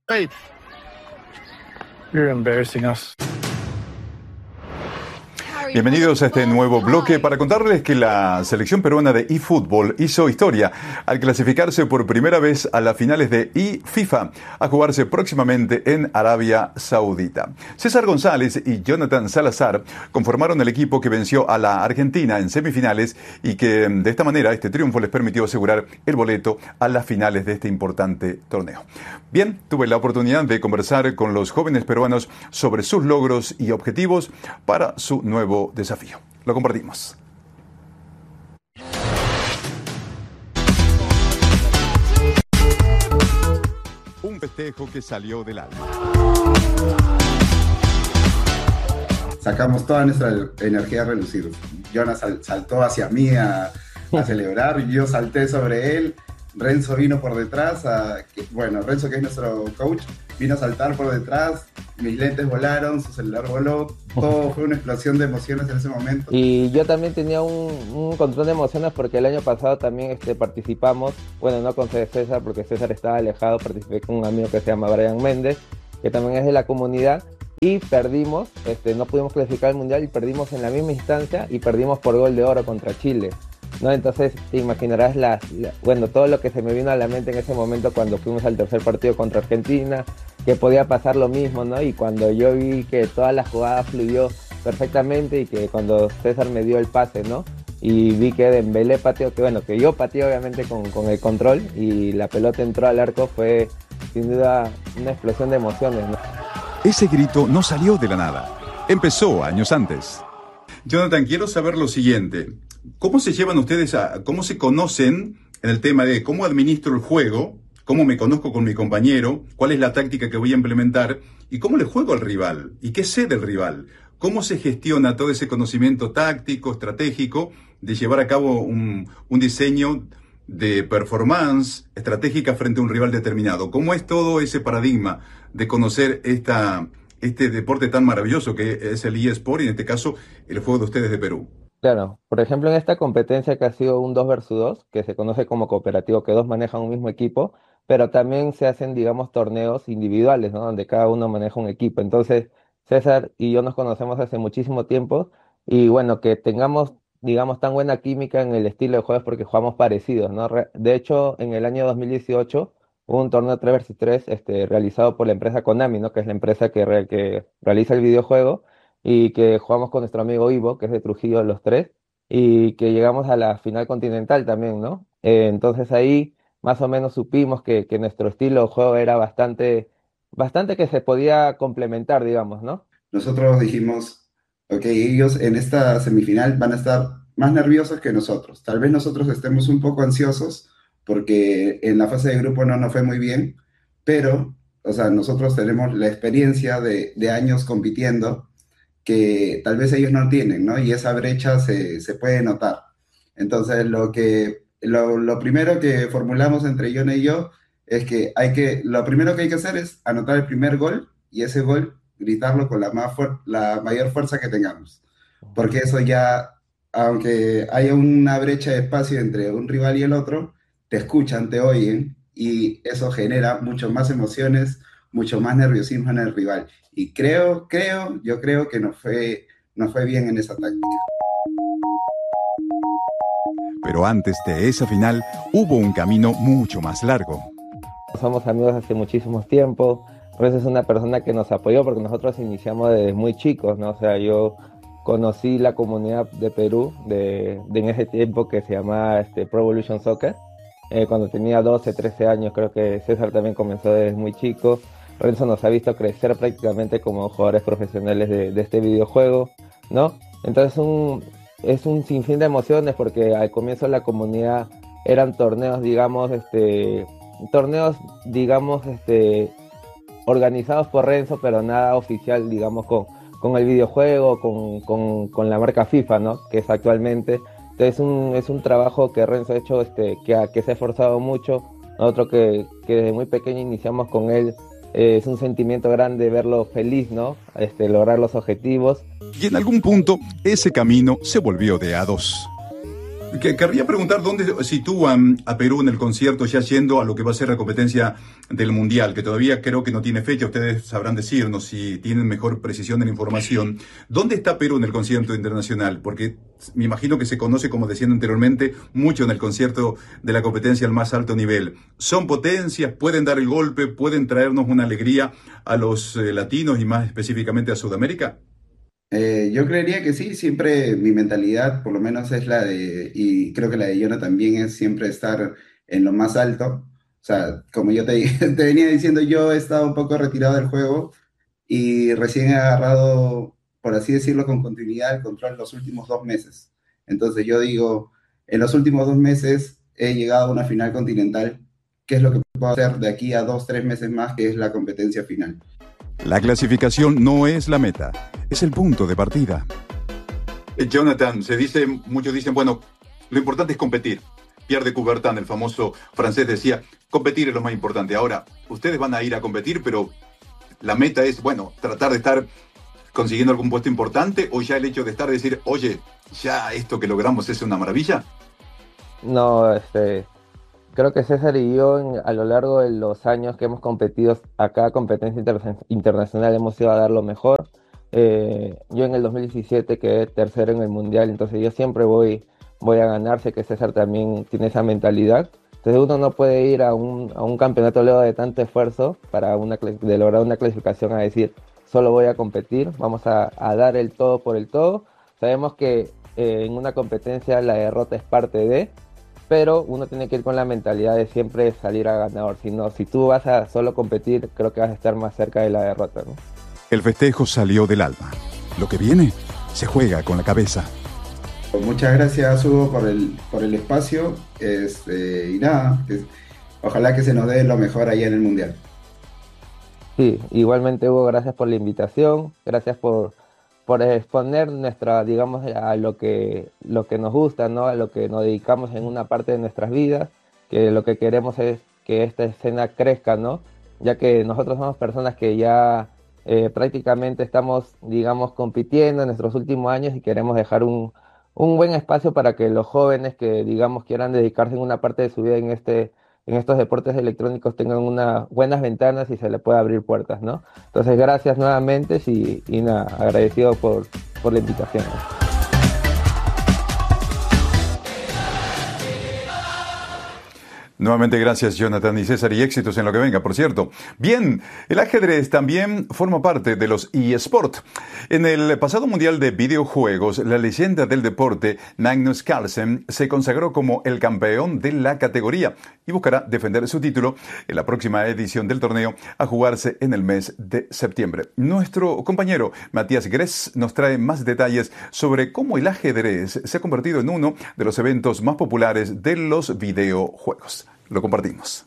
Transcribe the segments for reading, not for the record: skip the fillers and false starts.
Hey, you're embarrassing us. Bienvenidos a este nuevo bloque para contarles que la selección peruana de eFootball hizo historia al clasificarse por primera vez a las finales de eFIFA a jugarse próximamente en Arabia Saudita. César González y Jonathan Salazar conformaron el equipo que venció a la Argentina en semifinales y que de esta manera este triunfo les permitió asegurar el boleto a las finales de este importante torneo. Bien, tuve la oportunidad de conversar con los jóvenes peruanos sobre sus logros y objetivos para su nuevo desafío. Lo compartimos. Un festejo que salió del alma. Sacamos toda nuestra energía a relucir. Jonas saltó hacia mí a celebrar, yo salté sobre él, Renzo vino por detrás, Renzo, que es nuestro coach, vino a saltar por detrás, mis lentes volaron, su celular voló, todo fue una explosión de emociones en ese momento. Y yo también tenía un control de emociones porque el año pasado también participamos, bueno, no con César porque César estaba alejado, participé con un amigo que se llama Brian Méndez, que también es de la comunidad, y perdimos, no pudimos clasificar al Mundial y perdimos en la misma instancia y perdimos por gol de oro contra Chile, ¿no? Entonces te imaginarás todo lo que se me vino a la mente en ese momento cuando fuimos al tercer partido contra Argentina, que podía pasar lo mismo, ¿no? Y cuando yo vi que toda la jugada fluyó perfectamente y que cuando César me dio el pase, ¿no? Y vi que Dembélé pateó, que yo pateé obviamente con el control y la pelota entró al arco, fue sin duda una explosión de emociones, ¿no? Ese grito no salió de la nada, empezó años antes. Jonathan, quiero saber lo siguiente. ¿Cómo se llevan ustedes cómo se conocen en el tema de cómo administro el juego, cómo me conozco con mi compañero, cuál es la táctica que voy a implementar y cómo le juego al rival y qué sé del rival? ¿Cómo se gestiona todo ese conocimiento táctico, estratégico, de llevar a cabo un diseño de performance estratégica frente a un rival determinado? ¿Cómo es todo ese paradigma de conocer este deporte tan maravilloso que es el eSport y en este caso el juego de ustedes de Perú? Claro, por ejemplo en esta competencia que ha sido un 2 versus 2, que se conoce como cooperativo, que dos manejan un mismo equipo, pero también se hacen, digamos, torneos individuales, ¿no? Donde cada uno maneja un equipo. Entonces, César y yo nos conocemos hace muchísimo tiempo y bueno, que tengamos, digamos, tan buena química en el estilo de juego es porque jugamos parecidos, ¿no? De hecho, en el año 2018 hubo un torneo 3 versus 3 realizado por la empresa Konami, ¿no? Que es la empresa que realiza el videojuego y que jugamos con nuestro amigo Ivo, que es de Trujillo, los tres, y que llegamos a la final continental también, ¿no? Entonces ahí más o menos supimos que nuestro estilo de juego era bastante que se podía complementar, digamos, ¿no? Nosotros dijimos, ok, ellos en esta semifinal van a estar más nerviosos que nosotros. Tal vez nosotros estemos un poco ansiosos porque en la fase de grupo no nos fue muy bien, pero, o sea, nosotros tenemos la experiencia de años compitiendo que tal vez ellos no tienen, ¿no? Y esa brecha se puede notar. Entonces, lo primero que formulamos entre John y yo es que lo primero que hay que hacer es anotar el primer gol y ese gol gritarlo con la mayor fuerza que tengamos. Porque eso ya, aunque haya una brecha de espacio entre un rival y el otro, te escuchan, te oyen y eso genera mucho más emociones, mucho más nerviosismo en el rival. Y yo creo que nos fue bien en esa táctica. Pero antes de esa final, hubo un camino mucho más largo. Somos amigos hace muchísimo tiempo. Renzo es una persona que nos apoyó porque nosotros iniciamos desde muy chicos, ¿no? O sea, yo conocí la comunidad de Perú en ese tiempo que se llamaba Pro Evolution Soccer. Cuando tenía 12, 13 años, creo que César también comenzó desde muy chico. Renzo nos ha visto crecer prácticamente como jugadores profesionales de este videojuego, ¿no? Entonces es un sinfín de emociones porque al comienzo la comunidad eran torneos, digamos, organizados por Renzo, pero nada oficial, digamos, con el videojuego, con la marca FIFA, ¿no? Que es actualmente. Entonces es un trabajo que Renzo ha hecho, que se ha esforzado mucho. Nosotros que desde muy pequeño iniciamos con él, es un sentimiento grande verlo feliz, ¿no? Lograr los objetivos. Y en algún punto, ese camino se volvió de a dos. Querría preguntar dónde sitúan a Perú en el concierto, ya yendo a lo que va a ser la competencia del Mundial, que todavía creo que no tiene fecha. Ustedes sabrán decirnos si tienen mejor precisión de la información. ¿Dónde está Perú en el concierto internacional? Porque me imagino que se conoce, como decían anteriormente, mucho en el concierto de la competencia al más alto nivel. ¿Son potencias? ¿Pueden dar el golpe? ¿Pueden traernos una alegría a los latinos y más específicamente a Sudamérica? Yo creería que sí, siempre mi mentalidad, por lo menos es la de, y creo que la de Jonah también es siempre estar en lo más alto. O sea, como yo te venía diciendo, yo he estado un poco retirado del juego y recién he agarrado, por así decirlo, con continuidad el control los últimos 2 meses. Entonces yo digo, en los últimos 2 meses he llegado a una final continental. ¿Qué es lo que puedo hacer de aquí a 2, 3 meses más, que es la competencia final? La clasificación no es la meta, es el punto de partida. Jonathan, muchos dicen, bueno, lo importante es competir. Pierre de Coubertin, el famoso francés, decía, competir es lo más importante. Ahora, ustedes van a ir a competir, pero la meta es, bueno, tratar de estar consiguiendo algún puesto importante, o ya el hecho de estar, decir, oye, ya esto que logramos es una maravilla. No, creo que César y yo a lo largo de los años que hemos competido a cada competencia internacional hemos ido a dar lo mejor. Yo en el 2017 quedé tercero en el Mundial, entonces yo siempre voy a ganar. Sé que César también tiene esa mentalidad. Entonces uno no puede ir a un campeonato luego de tanto esfuerzo de lograr una clasificación a decir, solo voy a competir, vamos a dar el todo por el todo. Sabemos que en una competencia la derrota es parte de, pero uno tiene que ir con la mentalidad de siempre salir a ganador. Si tú vas a solo competir, creo que vas a estar más cerca de la derrota, ¿no? El festejo salió del alma. Lo que viene se juega con la cabeza. Muchas gracias, Hugo, por el espacio. Y nada, ojalá que se nos dé lo mejor allá en el Mundial. Sí, igualmente, Hugo, gracias por la invitación, gracias por exponer digamos, a lo que nos gusta, ¿no? A lo que nos dedicamos en una parte de nuestras vidas, que lo que queremos es que esta escena crezca, ¿no? Ya que nosotros somos personas que ya prácticamente estamos, digamos, compitiendo en nuestros últimos años y queremos dejar un buen espacio para que los jóvenes que, digamos, quieran dedicarse en una parte de su vida en estos deportes electrónicos tengan unas buenas ventanas y se les pueda abrir puertas, ¿no? Entonces, gracias nuevamente y nada, agradecido por la invitación, ¿no? Nuevamente gracias, Jonathan y César, y éxitos en lo que venga, por cierto. Bien, el ajedrez también forma parte de los eSport. En el pasado Mundial de Videojuegos, la leyenda del deporte, Magnus Carlsen, se consagró como el campeón de la categoría y buscará defender su título en la próxima edición del torneo a jugarse en el mes de septiembre. Nuestro compañero Matías Gress nos trae más detalles sobre cómo el ajedrez se ha convertido en uno de los eventos más populares de los videojuegos. Lo compartimos.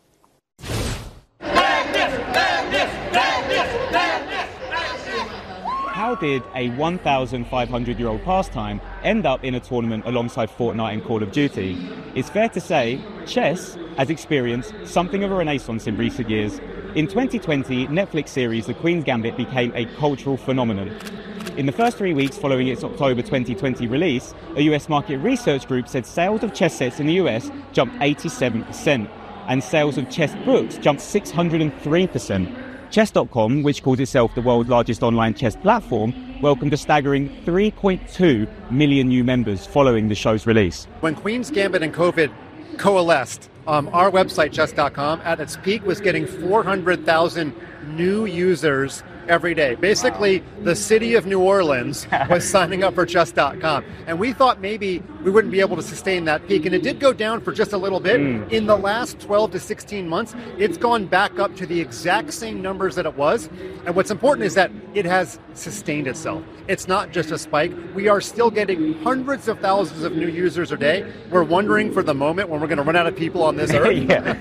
How did a 1,500-year-old pastime end up in a tournament alongside Fortnite and Call of Duty? It's fair to say chess has experienced something of a renaissance in recent years. In 2020, Netflix series The Queen's Gambit became a cultural phenomenon. In the first 3 weeks following its October 2020 release, a US market research group said sales of chess sets in the US jumped 87%, and sales of chess books jumped 603%. Chess.com, which calls itself the world's largest online chess platform, welcomed a staggering 3.2 million new members following the show's release. When Queen's Gambit and COVID coalesced, our website, chess.com, at its peak was getting 400,000 new users every day. Basically, the city of New Orleans was signing up for chess.com. And we thought maybe we wouldn't be able to sustain that peak. And it did go down for just a little bit. In the last 12 to 16 months, it's gone back up to the exact same numbers that it was. And what's important is that it has sustained itself. It's not just a spike. We are still getting hundreds of thousands of new users a day. We're wondering for the moment when we're going to run out of people on this earth. Yeah.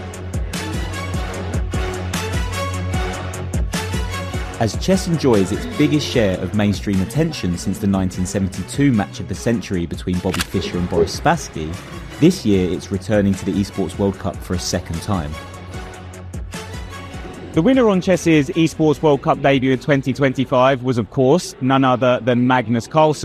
As chess enjoys its biggest share of mainstream attention since the 1972 match of the century between Bobby Fischer and Boris Spassky, this year it's returning to the Esports World Cup for a second time. The winner on chess's Esports World Cup debut in 2025 was, of course, none other than Magnus Carlsen.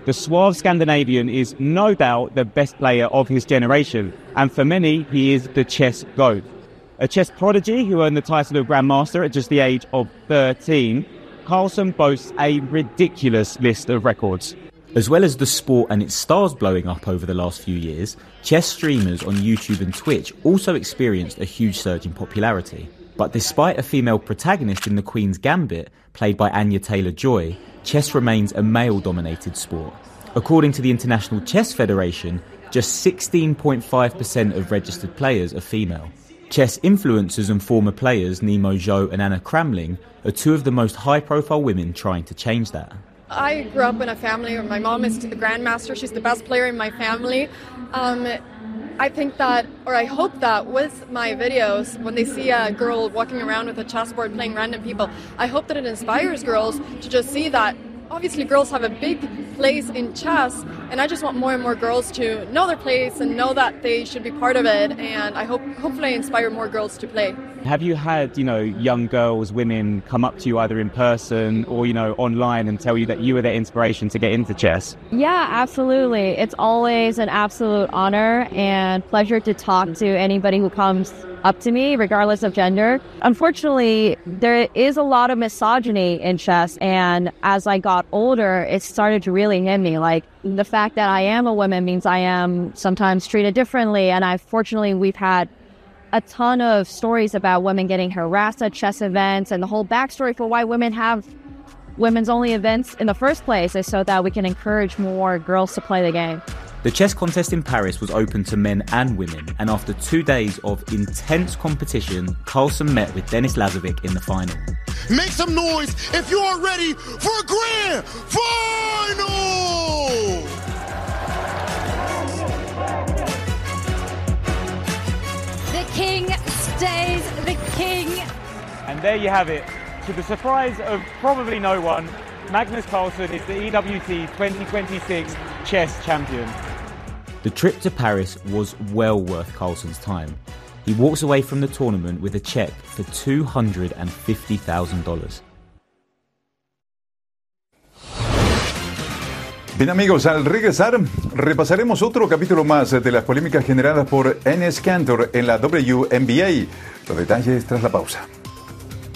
The suave Scandinavian is no doubt the best player of his generation, and for many, he is the chess GOAT. A chess prodigy who earned the title of Grandmaster at just the age of 13, Carlsen boasts a ridiculous list of records. As well as the sport and its stars blowing up over the last few years, chess streamers on YouTube and Twitch also experienced a huge surge in popularity. But despite a female protagonist in The Queen's Gambit, played by Anya Taylor-Joy, chess remains a male-dominated sport. According to the International Chess Federation, just 16.5% of registered players are female. Chess influencers and former players Nemo Zhou and Anna Kramling are two of the most high-profile women trying to change that. I grew up in a family where my mom is the grandmaster. She's the best player in my family. I think that, or I hope that with my videos, when they see a girl walking around with a chessboard playing random people, I hope that it inspires girls to just see that obviously girls have a big place in chess, and I just want more and more girls to know their place and know that they should be part of it, and I hopefully inspire more girls to play. Have you had, young girls, women come up to you either in person or, online and tell you that you were their inspiration to get into chess? Yeah, absolutely. It's always an absolute honor and pleasure to talk to anybody who comes up to me, regardless of gender. Unfortunately, there is a lot of misogyny in chess, and as I got older, it started to really hit me. Like, the fact that I am a woman means I am sometimes treated differently, and we've had a ton of stories about women getting harassed at chess events, and the whole backstory for why women have women's only events in the first place is so that we can encourage more girls to play the game. The chess contest in Paris was open to men and women, and after 2 days of intense competition, Carlsen met with Denis Lazovic in the final. Make some noise if you are ready for a grand final! The king stays the king. And there you have it. To the surprise of probably no one, Magnus Carlsen is the EWT 2026 chess champion. The trip to Paris was well worth Carlsen's time. He walks away from the tournament with a check for $250,000. Bien amigos, al regresar repasaremos otro capítulo más de las polémicas generadas por Enes Kanter en la WNBA. Los detalles tras la pausa.